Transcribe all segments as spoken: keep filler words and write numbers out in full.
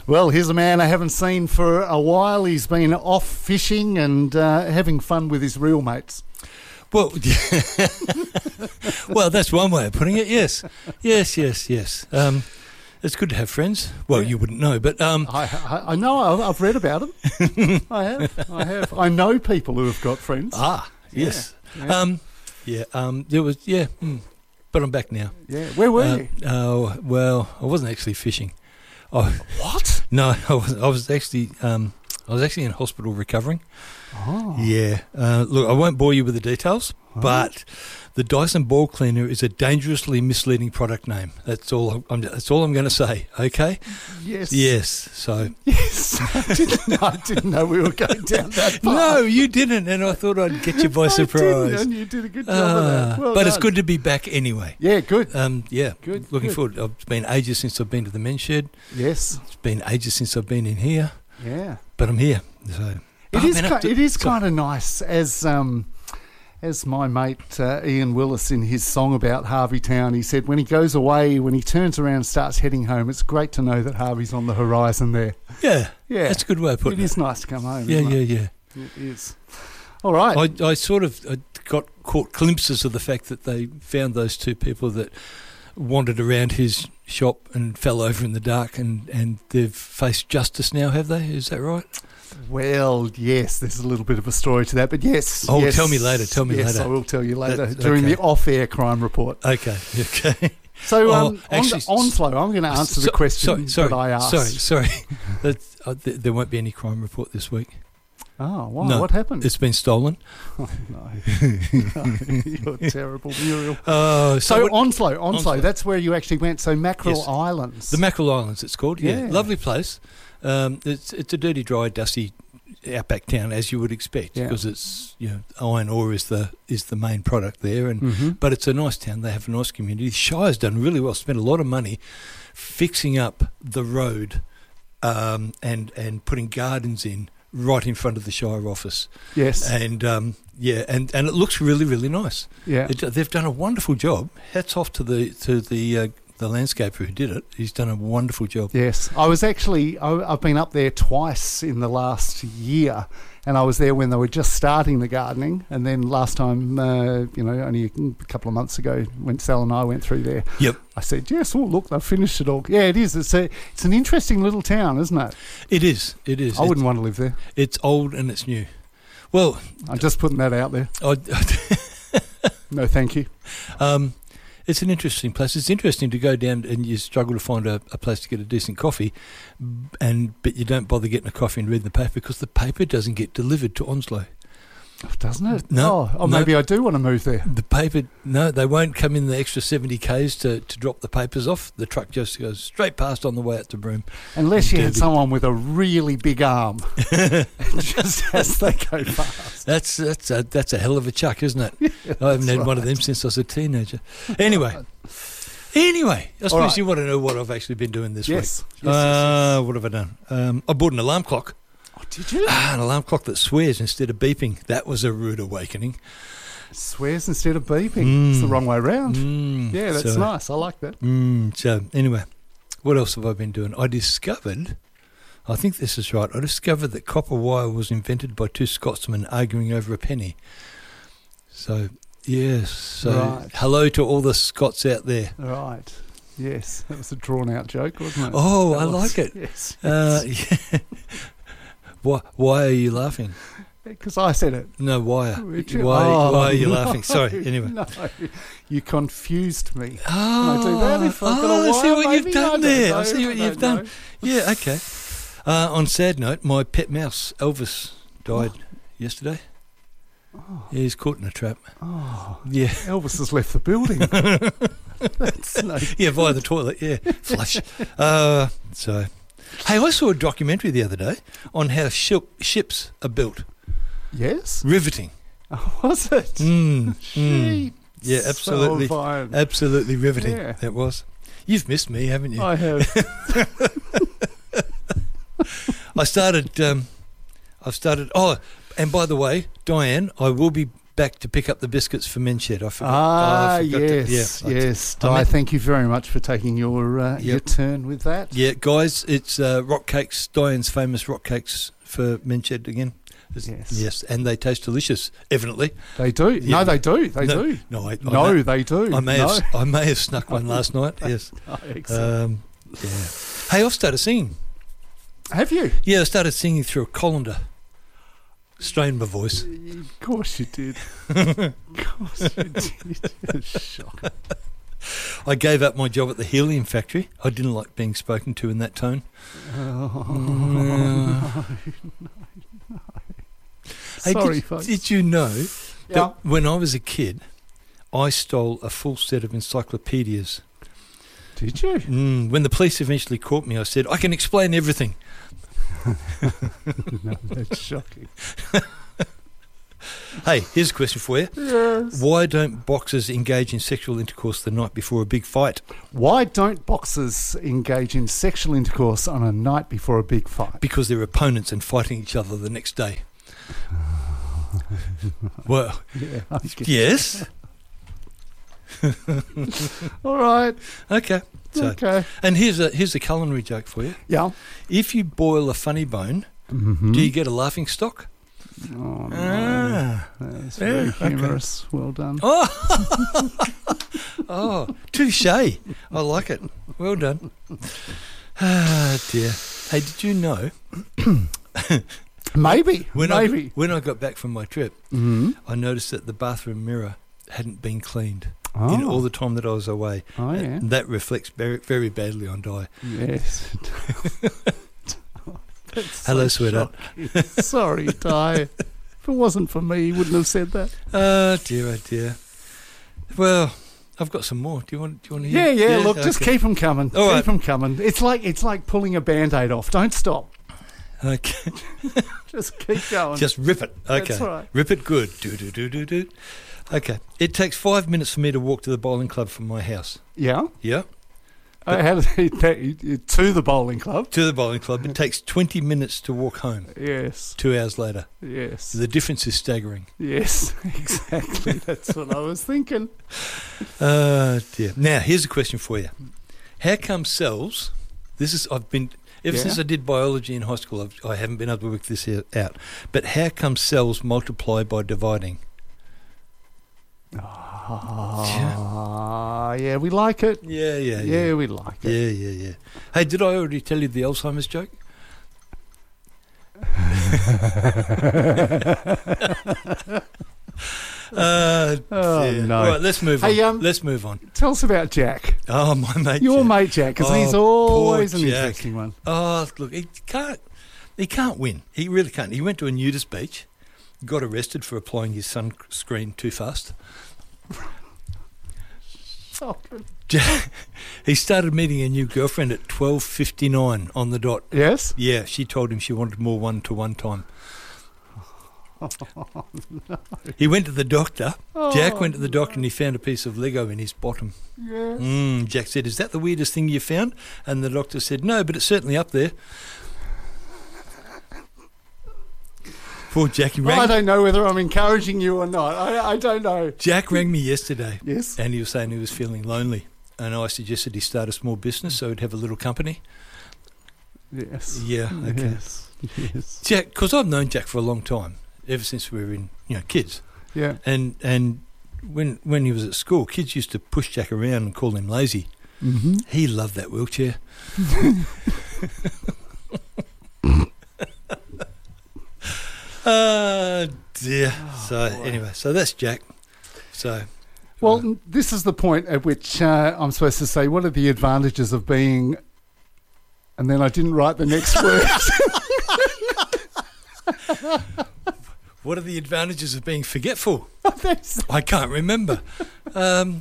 Well, here's a man I haven't seen for a while. He's been off fishing and uh, having fun with his real mates. Well, well, that's one way of putting it. Yes, yes, yes, yes. Um, it's good to have friends. Well, yeah. You wouldn't know, but um, I, I, I know. I've read about them. I have. I have. I know people who have got friends. Ah, yes. Yeah. Yeah. Um, yeah. Um, there was. Yeah. Mm, but I'm back now. Yeah. Where were uh, you? Oh, well, I wasn't actually fishing. Oh, what? No, I was. I was actually. Um, I was actually in hospital recovering. Oh. Yeah. Uh, look, I won't bore you with the details, oh. but the Dyson Ball Cleaner is a dangerously misleading product name. That's all. I'm, that's all I'm going to say. Okay. Yes. Yes. So. Yes. I didn't know, I didn't know we were going down that path. No, you didn't, and I thought I'd get you by surprise. I didn't, and you did a good job uh, of that. Well but done. It's good to be back anyway. Yeah. Good. Um. Yeah. Good. Looking good. forward. It's been ages since I've been to the men's shed. Yes. It's been ages since I've been in here. Yeah. But I'm here. So. It oh, is. Man, Ki- it is kind of nice, as um, as my mate uh, Ian Willis in his song about Harvey Town. He said when he goes away, when he turns around and starts heading home, it's great to know that Harvey's on the horizon there. Yeah, yeah, that's a good way of putting it. It is nice to come home. Yeah, isn't yeah, it? yeah. It is. All right. I, I sort of I got caught glimpses of the fact that they found those two people that wandered around his shop and fell over in the dark, and, and they've faced justice now, have they? Is that right? Well, yes, there's a little bit of a story to that, but yes. Oh, yes, tell me later, tell me yes, later. I will tell you later That, during okay. the off-air crime report. Okay, okay. So, oh, um, actually, on Onslow, I'm going to answer so, the question sorry, sorry, that I asked. Sorry, sorry. that, uh, th- there won't be any crime report this week. Oh, why? No, what happened? It's been stolen. Oh, no. no. You're terrible, Muriel. Uh, so so what, Onslow, Onslow, Onslow, that's where you actually went. So Mackerel yes. Islands. The Mackerel Islands, it's called. Yeah, Yeah. Lovely place. Um, it's it's a dirty, dry, dusty outback town, as you would expect, yeah. because it's, you know, iron ore is the is the main product there, and mm-hmm. but it's a nice town. They have a nice community. The Shire's done really well. Spent a lot of money fixing up the road um, and and putting gardens in right in front of the Shire office. Yes. And um, yeah, and, and it looks really, really nice. Yeah. It, they've done a wonderful job. Hats off to the to the uh, the landscaper who did it. He's done a wonderful job. Yes. I was actually, I, I've been up there twice in the last year, and I was there when they were just starting the gardening, and then last time, uh, you know, only a couple of months ago when Sal and I went through there. Yep. I said, yes, oh, look, they've finished it all. Yeah, it is. It's a, it's an interesting little town, isn't it? It is. It is. I it's, wouldn't want to live there. It's old and it's new. Well, I'm just putting that out there. I, No, thank you. Um, it's an interesting place. It's interesting to go down and you struggle to find a, a place to get a decent coffee, and but you don't bother getting a coffee and reading the paper because the paper doesn't get delivered to Onslow. Doesn't it? No. Oh, oh no. maybe I do want to move there. The paper, no, they won't come in the extra seventy kays to, to drop the papers off. The truck just goes straight past on the way out to Broome. Unless you Derby. had someone with a really big arm, just as they go past. That's that's a, that's a hell of a chuck, isn't it? Yeah, I haven't had right. one of them since I was a teenager. Anyway, anyway, I suppose right. you want to know what I've actually been doing this Yes. week. Yes, uh, yes, What have I done? Um, I bought an alarm clock. Oh, did you? Ah, an alarm clock that swears instead of beeping. That was a rude awakening. Swears instead of beeping. Mm. It's the wrong way round. Mm, Yeah, that's so, nice. I like that. Mm, so anyway, what else have I been doing? I discovered, I think this is right, I discovered that copper wire was invented by two Scotsmen arguing over a penny. So, yes, so Right. hello to all the Scots out there. Right. Yes, that was a drawn-out joke, wasn't it? Oh, That I was- like it. Yes. Uh, yeah. why, why are you laughing? Because I said it. No, why? Are, Richard- why, Oh, why are you no, laughing? Sorry, anyway. No, you confused me. Oh, I do that if I've got a oh, I see wire, what maybe? you've done I don't there. know. I see what I you've don't done. know. Yeah, okay. Uh, on sad note, my pet mouse, Elvis, died Oh. yesterday. Oh. Yeah, he's caught in a trap. Oh, Yeah. Elvis has left the building. That's no. Yeah, via the toilet, yeah. Flush. Uh, so, hey, I saw a documentary the other day on how ship, ships are built. Yes? Riveting. Oh, was it? Mm, mm. Sheep. Yeah, absolutely. So fine. Absolutely riveting. Yeah. That was. You've missed me, haven't you? I have. I started, um, I've started, oh, and by the way, Diane, I will be back to pick up the biscuits for Men's Shed. I forgot. Ah, oh, I forgot to- yes, yeah, I- yes. I Di, meant- thank you very much for taking your uh, your Yep. turn with that. Yeah, guys, it's uh, rock cakes, Diane's famous rock cakes for Men's Shed again. It's- Yes. Yes, and they taste delicious, evidently. They do. Yeah. No, they do. They no, do. No, I, I No, may, they do. I may no. have I may have snuck one last night. Yes. Oh, excellent. Um, yeah. Hey, I've started singing. Have you? Yeah, I started singing through a colander. Strained my voice. Of course you did. Of course you did. Shocking. I gave up my job at the helium factory. I didn't like being spoken to in that tone. Oh, Mm. Hey, Sorry, did, folks. did you know Yeah. that when I was a kid, I stole a full set of encyclopedias? Did you? Mm, when the police eventually caught me, I said, I can explain everything. No, that's shocking. Hey, here's a question for you. Yes. Why don't boxers engage in sexual intercourse the night before a big fight? Why don't boxers engage in sexual intercourse on a night before a big fight? Because they're opponents and fighting each other the next day. Well, Yeah, I get- yes. All right. Okay. So, Okay. and here's a here's a culinary joke for you. Yeah. If you boil a funny bone, Mm-hmm. do you get a laughing stock? Oh, no. Ah. That's Yeah, very okay. humorous. Well done. Oh, oh, touche. I like it. Well done. Ah, dear. Hey, did you know Maybe. when Maybe. I when I got back from my trip, Mm-hmm. I noticed that the bathroom mirror hadn't been cleaned Oh. in all the time that I was away. oh, yeah. And that reflects very very badly on Di. Yes. That's Hello, so sweetheart. shocking. Sorry, Di. If it wasn't for me, you wouldn't have said that. Oh dear, oh dear. Well, I've got some more. Do you want? Do you want to Yeah, hear? yeah. Look, just okay. keep them coming. All keep right. them coming. It's like it's like pulling a band-aid off. Don't stop. Okay. Just keep going. Just rip it. Okay. That's right. Rip it good. Do do do do do. Okay. It takes five minutes for me to walk to the bowling club from my house. Yeah. Yeah. Uh, how does it take you to the bowling club? To the bowling club. It takes twenty minutes to walk home. Yes. Two hours later. Yes. The difference is staggering. Yes. Exactly. That's what I was thinking. Oh dear. Now here's a question for you. How come cells? This is I've been ever Yeah. since I did biology in high school. I've, I haven't been able to work this here out. But how come cells multiply by dividing? Ah, yeah, we like it. Yeah, yeah, Yeah, yeah. we like it. Yeah, yeah, yeah. Hey, did I already tell you the Alzheimer's joke? Uh, Oh, dear. no. All right, let's move Hey, on. um, let's move on. Tell us about Jack. Oh, my mate. Your Jack. mate Jack, because Oh, he's poor always an Jack. interesting one. Oh, look, he can't. He can't win. He really can't. He went to a nudist beach, got arrested for applying his sunscreen too fast. Oh, Jack, he started meeting a new girlfriend at twelve fifty-nine on the dot. yes? Yeah, she told him she wanted more one-to-one time. He went to the doctor. Jack Oh, went to the doctor and he found a piece of Lego in his bottom. yes. Mm, Jack said, "Is that the weirdest thing you found?" And the doctor said, "No, but it's certainly up there." Poor Jack. He Well, I rang, don't know whether I'm encouraging you or not. I, I don't know. Jack rang me yesterday Yes? and he was saying he was feeling lonely. And I suggested he start a small business so he'd have a little company. Yes. Yeah, okay. Yes. Yes. Jack, because I've known Jack for a long time, ever since we were in, you know, kids. Yeah. And and when when he was at school, kids used to push Jack around and call him lazy. Mm-hmm. He loved that wheelchair. Oh dear. So boy. anyway, so that's Jack. So Well, n- this is the point at which uh, I'm supposed to say, what are the advantages of being... And then I didn't write the next word. what are the advantages of being forgetful? That's- I can't remember. Um,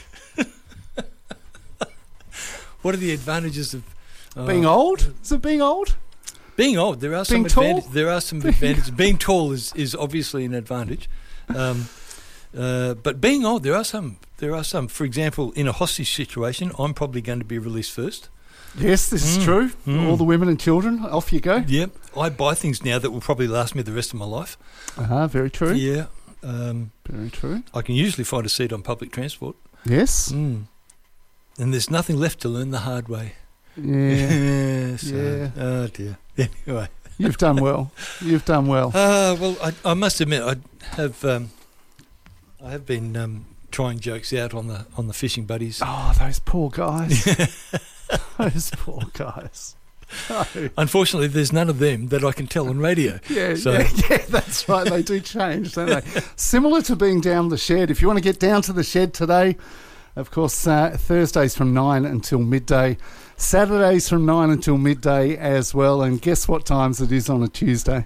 what are the advantages of uh, being old? Is it being old? Being old, there are some Being tall? advantages. There are some advantages. Being tall is, is obviously an advantage, um, uh, but being old, there are some. There are some. For example, in a hostage situation, I'm probably going to be released first. Yes, this is Mm. true. Mm. All the women and children, off you go. Yep, I buy things now that will probably last me the rest of my life. Uh-huh, very true. Yeah, Um, Very true. I can usually find a seat on public transport. Yes. Mm. And there's nothing left to learn the hard way. Yeah. so, Yeah. Oh, dear. Anyway. You've done well. You've done well. Uh, well, I, I must admit, I have um, I have been um, trying jokes out on the on the fishing buddies. Oh, those poor guys. Those poor guys. No. Unfortunately, there's none of them that I can tell on radio. Yeah, So- yeah, yeah, that's right. They do change, don't they? Similar to being down the shed. If you want to get down to the shed today, of course, uh, Thursdays from nine until midday. Saturdays from nine until midday as well. And guess what times it is on a Tuesday?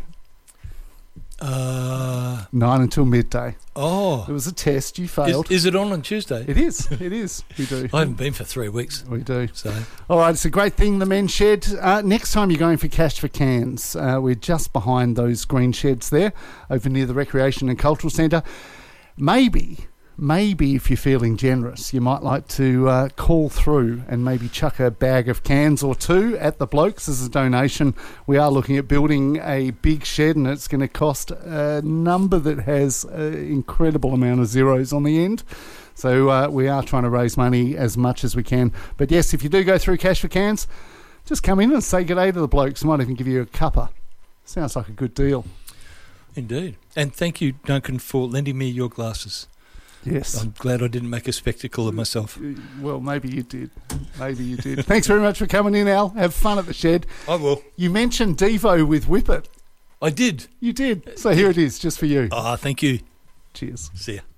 Uh, nine until midday. It oh, was a test. You is, failed. is it on on Tuesday? It is. It is. We do. I haven't been for three weeks. We do. So All right, it's a great thing, the men's shed. Uh, next time you're going for Cash for Cans, uh, we're just behind those green sheds there, over near the Recreation and Cultural Centre. Maybe, maybe if you're feeling generous, you might like to uh, call through and maybe chuck a bag of cans or two at the Blokes as a donation. We are looking at building a big shed, and it's going to cost a number that has an incredible amount of zeros on the end. So uh, we are trying to raise money as much as we can. But yes, if you do go through Cash for Cans, just come in and say good day to the Blokes. Might even give you a cuppa. Sounds like a good deal. indeed. And thank you, Duncan, for lending me your glasses. Yes. I'm glad I didn't make a spectacle of myself. Well, maybe you did. Maybe you did. Thanks very much for coming in, Al. Have fun at the shed. I will. You mentioned Devo with Whippet. I did. You did. So here it is, just for you. Ah, thank you. Cheers. See ya.